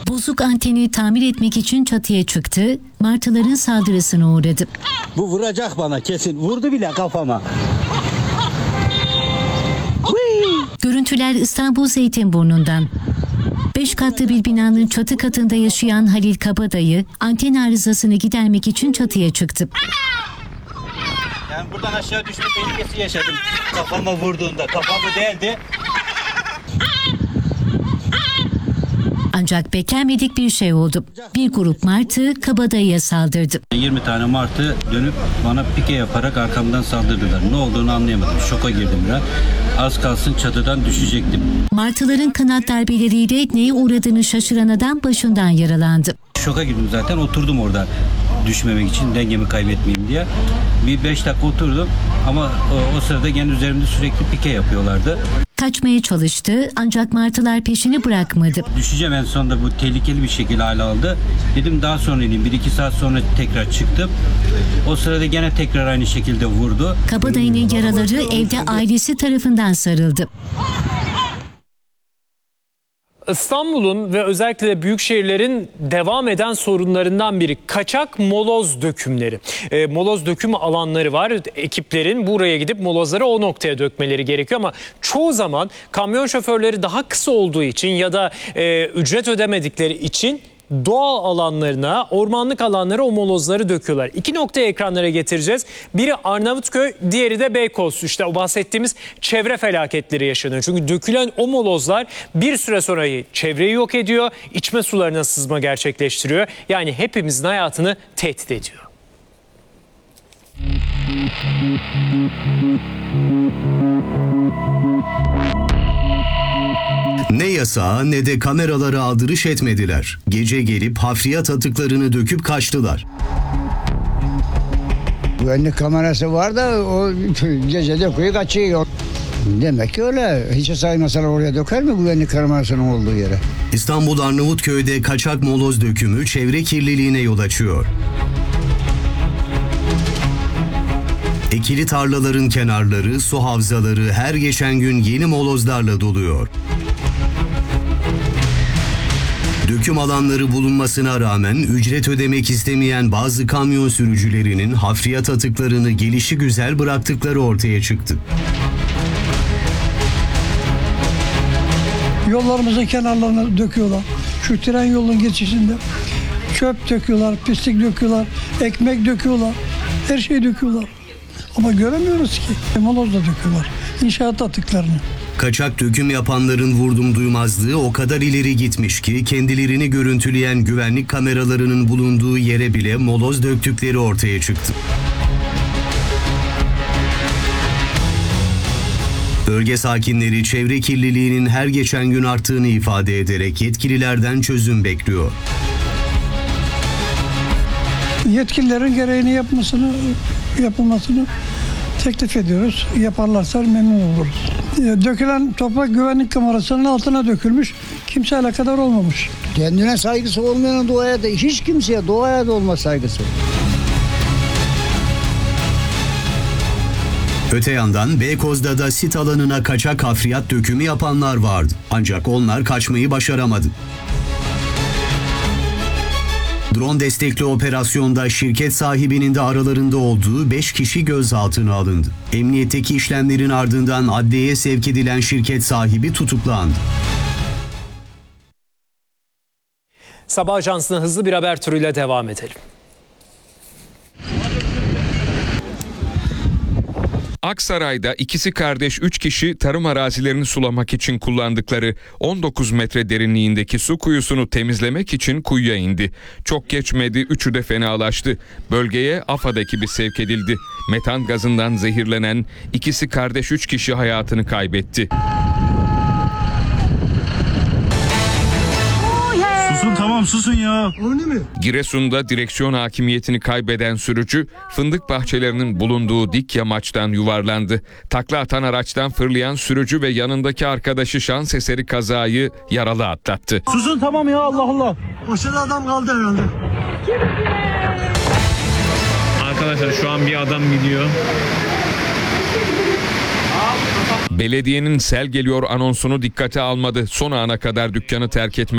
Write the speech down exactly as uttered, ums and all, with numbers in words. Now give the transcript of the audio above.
Bozuk anteni tamir etmek için çatıya çıktı, martıların saldırısına uğradı. Bu vuracak bana kesin. Vurdu bile kafama. Görüntüler İstanbul Zeytinburnu'ndan. Beş katlı bir binanın çatı katında yaşayan Halil Kabadayı anten arızasını gidermek için çatıya çıktı. Yani buradan aşağı düşme tehlikesi yaşadım. Kafama vurduğunda kafamı deldi. Ancak beklenmedik bir şey oldu. Bir grup martı Kabadayı'ya saldırdı. yirmi tane martı dönüp bana pike yaparak arkamdan saldırdılar. Ne olduğunu anlayamadım. Şoka girdim biraz. Az kalsın çatıdan düşecektim. Martıların kanat darbeleriyle neye uğradığını şaşıran adam başından yaralandı. Şoka girdim zaten. Oturdum orada düşmemek için, dengemi kaybetmeyeyim diye. Bir beş dakika oturdum ama o, o sırada gene üzerimde sürekli pike yapıyorlardı. Kaçmaya çalıştı ancak martılar peşini bırakmadı. Düşeceğim en sonunda, bu tehlikeli bir şekilde hale aldı. Dedim daha sonra ineyim. Bir iki saat sonra tekrar çıktım. O sırada gene tekrar aynı şekilde vurdu. Kabadayı'nın yaraları evde ailesi tarafından sarıldı. İstanbul'un ve özellikle de büyük şehirlerin devam eden sorunlarından biri kaçak moloz dökümleri. E, moloz döküm alanları var. Ekiplerin buraya gidip molozları o noktaya dökmeleri gerekiyor ama çoğu zaman kamyon şoförleri daha kısa olduğu için ya da e, ücret ödemedikleri için doğal alanlarına, ormanlık alanlara o molozları döküyorlar. İki noktaya ekranlara getireceğiz. Biri Arnavutköy, diğeri de Beykoz. İşte o bahsettiğimiz çevre felaketleri yaşanıyor. Çünkü dökülen o molozlar bir süre sonra çevreyi yok ediyor, içme sularına sızma gerçekleştiriyor. Yani hepimizin hayatını tehdit ediyor. Ne yasağa ne de kameralara aldırış etmediler. Gece gelip hafriyat atıklarını döküp kaçtılar. Güvenlik kamerası var da o gece döküyor kaçıyor. Demek ki öyle. Hiç saymasalar oraya döker mi güvenlik kamerasının olduğu yere? İstanbul Arnavutköy'de kaçak moloz dökümü çevre kirliliğine yol açıyor. Ekili tarlaların kenarları, su havzaları her geçen gün yeni molozlarla doluyor. Döküm alanları bulunmasına rağmen ücret ödemek istemeyen bazı kamyon sürücülerinin hafriyat atıklarını gelişigüzel bıraktıkları ortaya çıktı. Yollarımızın kenarlarına döküyorlar. Şu tren yolunun geçişinde çöp döküyorlar, pislik döküyorlar, ekmek döküyorlar, her şeyi döküyorlar. Ama göremiyoruz ki. Moloz da döküyorlar. İnşaat atıklarını. Kaçak döküm yapanların vurdum duymazlığı o kadar ileri gitmiş ki kendilerini görüntüleyen güvenlik kameralarının bulunduğu yere bile moloz döktükleri ortaya çıktı. Bölge sakinleri çevre kirliliğinin her geçen gün arttığını ifade ederek yetkililerden çözüm bekliyor. Yetkililerin gereğini yapmasını, yapılmasını teklif ediyoruz. Yaparlarsa memnun oluruz. Dökülen toprak güvenlik kamerasının altına dökülmüş. Kimse alakadar olmamış. Kendine saygısı olmayan doğaya da hiç kimseye doğaya da olma saygısı. Öte yandan Beykoz'da da sit alanına kaçak hafriyat dökümü yapanlar vardı. Ancak onlar kaçmayı başaramadı. Drone destekli operasyonda şirket sahibinin de aralarında olduğu beş kişi gözaltına alındı. Emniyetteki işlemlerin ardından adliyeye sevk edilen şirket sahibi tutuklandı. Sabah Ajansı'na hızlı bir haber turuyla devam edelim. Aksaray'da ikisi kardeş üç kişi tarım arazilerini sulamak için kullandıkları on dokuz metre derinliğindeki su kuyusunu temizlemek için kuyuya indi. Çok geçmedi, üçü de fenalaştı. Bölgeye AFAD ekibi sevk edildi. Metan gazından zehirlenen ikisi kardeş üç kişi hayatını kaybetti. Susun tamam susun ya. Öyle mi? Giresun'da direksiyon hakimiyetini kaybeden sürücü fındık bahçelerinin bulunduğu dik yamaçtan yuvarlandı. Takla atan araçtan fırlayan sürücü ve yanındaki arkadaşı şans eseri kazayı yaralı atlattı. Susun tamam ya Allah Allah. Aşağıda adam kaldı herhalde. Arkadaşlar şu an bir adam gidiyor. Belediyenin sel geliyor anonsunu dikkate almadı. Son ana kadar dükkanı terk etmedi.